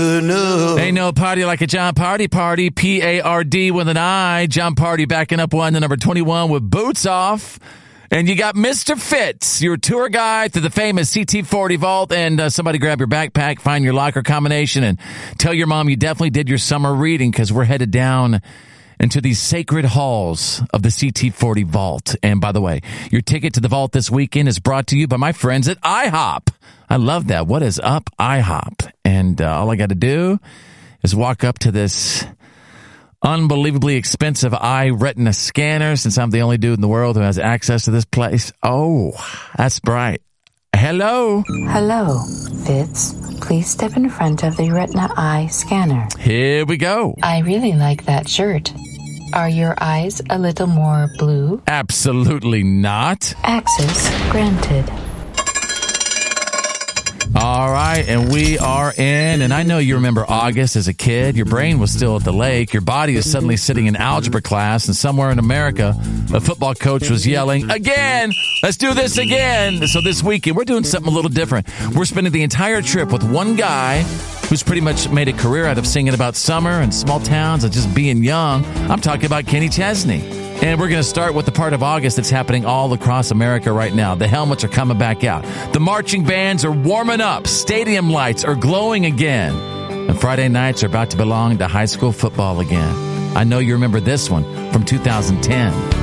Ain't no party like a John Party party. P-A-R-D with an I. John Party backing up one to number 21 with Boots Off. And you got Mr. Fitz, your tour guide to the famous CT40 vault. And somebody grab your backpack, find your locker combination, and tell your mom you definitely did your summer reading, because we're headed down into these sacred halls of the CT40 vault. And by the way, your ticket to the vault this weekend is brought to you by my friends at IHOP. I love that. What is up, IHOP? And all I got to do is walk up to this unbelievably expensive eye retina scanner, since I'm the only dude in the world who has access to this place. Oh, that's bright. Hello. Hello, Fitz. Please step in front of the retina eye scanner. Here we go. I really like that shirt. Are your eyes a little more blue? Absolutely not. Access granted. All right, and we are in, and I know you remember August as a kid. Your brain was still at the lake. Your body is suddenly sitting in algebra class, and somewhere in America, a football coach was yelling, again, let's do this again. So this weekend, we're doing something a little different. We're spending the entire trip with one guy who's pretty much made a career out of singing about summer and small towns and just being young. I'm talking about Kenny Chesney. And we're going to start with the part of August that's happening all across America right now. The helmets are coming back out. The marching bands are warming up. Stadium lights are glowing again. And Friday nights are about to belong to high school football again. I know you remember this one from 2010.